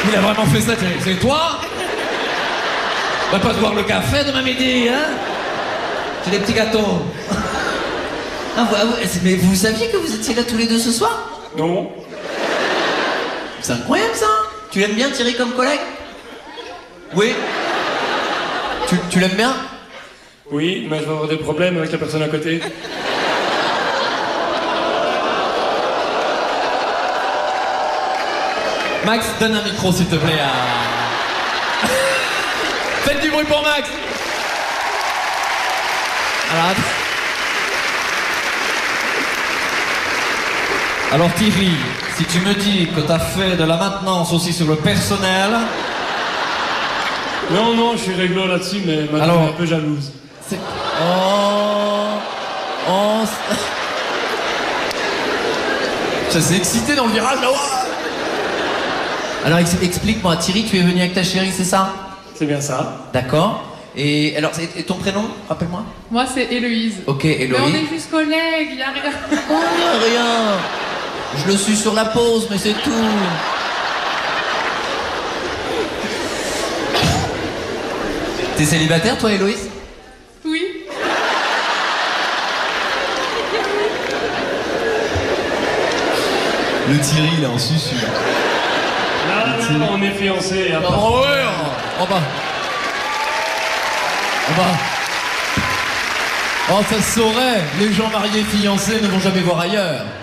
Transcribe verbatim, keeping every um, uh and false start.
Il a vraiment fait ça, Thierry. C'est toi? On va pas se boire le café demain midi, hein? J'ai des petits gâteaux. Ah, vous, ah, vous- mais vous saviez que vous étiez là tous les deux ce soir? Non. C'est incroyable ça. Tu l'aimes bien Thierry comme collègue? Oui. Tu, tu l'aimes bien? Oui, mais je vais avoir des problèmes avec la personne à côté. Max, donne un micro s'il te plaît à... Faites du bruit pour Max. Alors, att- Alors Thierry, si tu me dis que t'as fait de la maintenance aussi sur le personnel... Non, non, je suis réglo là-dessus, mais ma Alors- femme est un peu jalouse. C'est... Oh... Oh... Ça s'est excité dans le virage là. Alors ex- explique-moi, Thierry, tu es venu avec ta chérie, c'est ça? C'est bien ça. D'accord. Et alors, et et ton prénom, rappelle-moi? Moi, c'est Héloïse. Ok, Mais on Héloïse. est juste collègues, il y a rien. Oh, y a rien. Je le suis sur la pause, mais c'est tout. T'es célibataire, toi, Héloïse? Oui. Le Thierry, il est en susu. Là, là, on est fiancés. à part- Oh ouais, en bas. En bas. Oh, ça se saurait. Les gens mariés, fiancés ne vont jamais voir ailleurs.